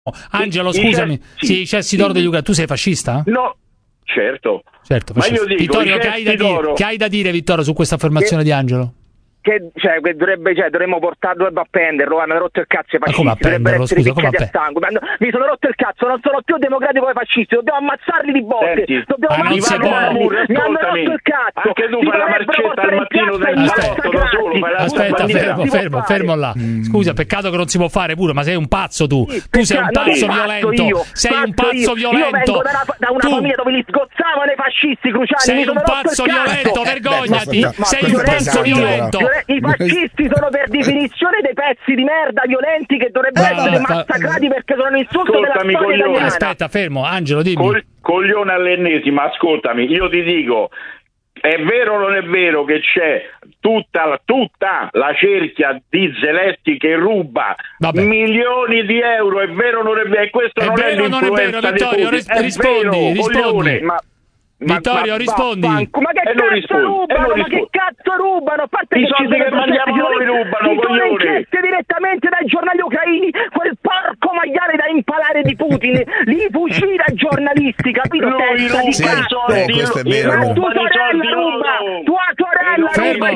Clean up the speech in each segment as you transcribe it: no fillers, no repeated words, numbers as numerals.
Angelo, scusami, sì, i cessi d'oro degli ucraini. Tu sei fascista? No, certo. Ma io dico, Vittorio, che hai da dire, Vittorio, su questa affermazione di Angelo? Dovremmo portarlo a prenderlo, hanno rotto il cazzo ai fascisti, dovrebbero essere picchiati a sangue. Mi sono rotto il cazzo, non sono più democratico ai fascisti, dobbiamo ammazzarli di botte. Dobbiamo ammazzarli. Mi hanno rotto il cazzo. Anche tu fai la marcetta al mattino del salotto da solo, aspetta, fermo là. Scusa, peccato che non si può fare pure, ma sei un pazzo tu. Tu sei un pazzo violento. Sei un pazzo violento. Io vengo da una famiglia dove li sgozzavano i fascisti, Cruciani. Sei un pazzo violento, vergognati. Sei un pazzo violento. I fascisti sono per definizione dei pezzi di merda violenti che dovrebbero essere massacrati perché sono un insulto della storia italiana. Aspetta, fermo, Angelo, dimmi. Coglione all'ennesima, ascoltami, io ti dico, è vero o non è vero che c'è tutta la cerchia di Zelensky che ruba milioni di euro, è vero o non è vero? E questo non è l'influenza di Putin. Rispondi. Vittorio, rispondi. Ma che cazzo rubano? A parte i soldi che mandiamo noi rubano, coglioni. Inchieste direttamente dai giornali ucraini, quel porco maiale da impalare di Putin, li fucila giornalisti, capito? Testa di cazzo. Questo è vero. Ma tua sorella ruba, tua sorella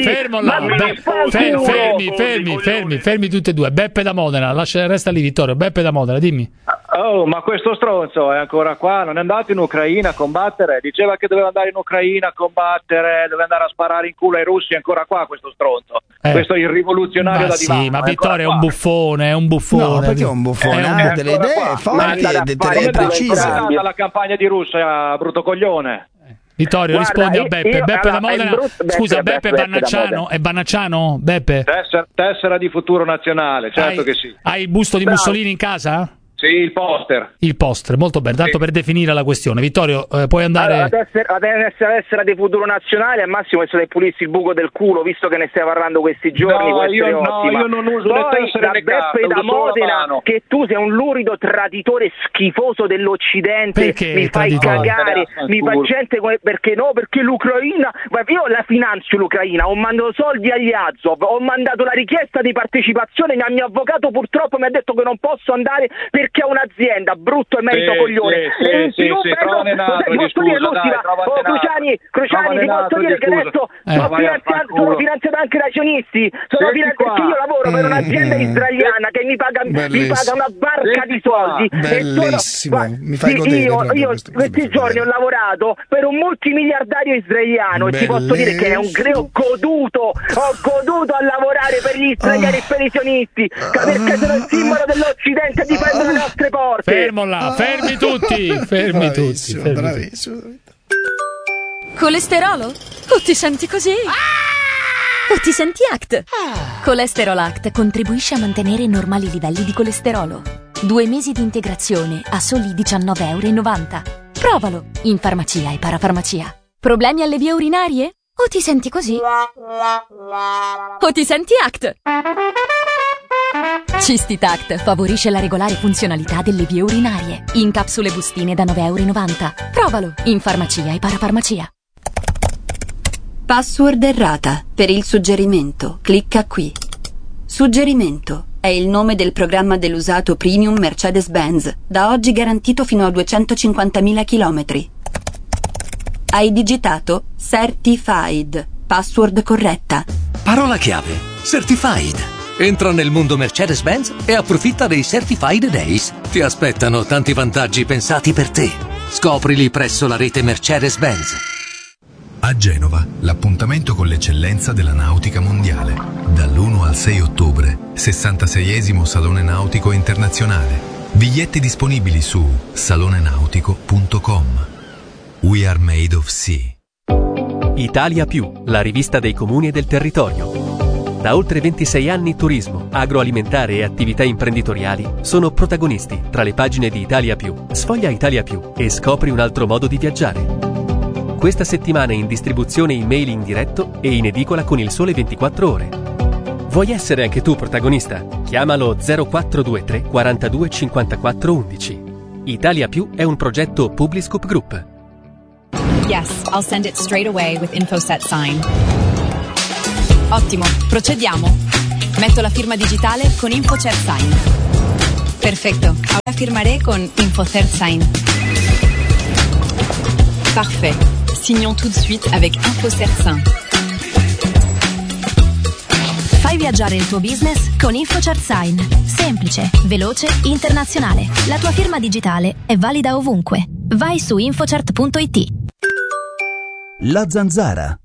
ruba. Fermi tutte e due. Beppe da Modena, resta lì, Vittorio. Beppe da Modena, dimmi. Oh, ma questo stronzo è ancora qua, non è andato in Ucraina a combattere, diceva che doveva andare in Ucraina a combattere, doveva andare a sparare in culo ai russi, è ancora qua questo stronzo. Questo è il rivoluzionario da divano. Sì, ma Vittorio è un buffone, No, perché è un buffone? Ha delle idee forti e precise. La campagna di Russia, brutto coglione. Vittorio, rispondi a Beppe. Beppe da Modena. Scusa, Beppe è Bannacciano? È Bannacciano, Beppe? Tessera di futuro nazionale, certo che sì. Hai il busto di Mussolini in casa? Sì, il poster. Il poster, molto bene, tanto per definire la questione. Vittorio, puoi andare... Allora, la tessera di futuro nazionale, al massimo è stato pulirsi il buco del culo, visto che ne stiamo parlando questi giorni. Io non uso le tessere né Beppe da Modena, che tu sei un lurido traditore schifoso dell'Occidente. Perché mi fai cagare, mi fa gente perché l'Ucraina, io la finanzio l'Ucraina, ho mandato soldi agli Azov, ho mandato la richiesta di partecipazione, ma il mio avvocato purtroppo mi ha detto che non posso andare perché è un'azienda, brutto e merito coglione. Cruciani, ti posso dire che adesso sono finanziato anche da azionisti, perché io lavoro per un'azienda israeliana che mi paga una barca di soldi. Bellissimo, mi fai godere. Io questi giorni ho lavorato per un multimiliardario israeliano e ti posso dire che ho goduto a lavorare per gli israeliani e per i sionisti, perché sono il simbolo dell'Occidente e difendono le nostre porte. Fermo là, fermi tutti. Bravissimo. Colesterolo? O ti senti così? O ti senti ACT? Colesterol ACT contribuisce a mantenere normali livelli di colesterolo. 2 mesi di integrazione a soli €19,90. Provalo in farmacia e parafarmacia. Problemi alle vie urinarie? O ti senti così? O ti senti ACT? Cistitact favorisce la regolare funzionalità delle vie urinarie. In capsule bustine da €9,90. Provalo in farmacia e parafarmacia. Password errata. Per il suggerimento, clicca qui. Suggerimento è il nome del programma dell'usato premium Mercedes-Benz, da oggi garantito fino a 250.000 chilometri. Hai digitato Certified. Password corretta. Parola chiave: Certified. Entra nel mondo Mercedes-Benz e approfitta dei Certified Days. Ti aspettano tanti vantaggi pensati per te. Scoprili presso la rete Mercedes-Benz. A Genova, l'appuntamento con l'eccellenza della nautica mondiale. Dall'1 al 6 ottobre, 66esimo Salone Nautico Internazionale. Biglietti disponibili su salonenautico.com. We are made of sea. Italia Più, la rivista dei comuni e del territorio. Da oltre 26 anni turismo, agroalimentare e attività imprenditoriali sono protagonisti tra le pagine di Italia Più. Sfoglia Italia Più e scopri un altro modo di viaggiare. Questa settimana in distribuzione email in diretto e in edicola con Il Sole 24 Ore. Vuoi essere anche tu protagonista? Chiamalo 0423 42 54 11. Italia Più è un progetto Publiscoop Group. Yes, I'll send it straight away with InfoSet Sign. Ottimo, procediamo. Metto la firma digitale con InfoSet Sign. Perfecto. Ahora firmaré con InfoCert Sign. Parfait. Signons tout de suite avec InfoCert Sign. Fai viaggiare il tuo business con InfoCert Sign. Semplice, veloce, internazionale. La tua firma digitale è valida ovunque. Vai su infocert.it. La Zanzara.